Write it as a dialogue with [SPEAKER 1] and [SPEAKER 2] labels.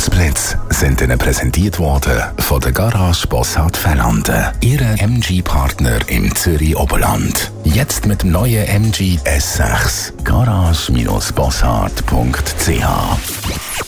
[SPEAKER 1] Bolzblitz sind Ihnen präsentiert worden von der Garage Bossart Fellanden, Ihre MG-Partner im Zürich Oberland. Jetzt mit dem neuen MG S6. Garage-Bossart.ch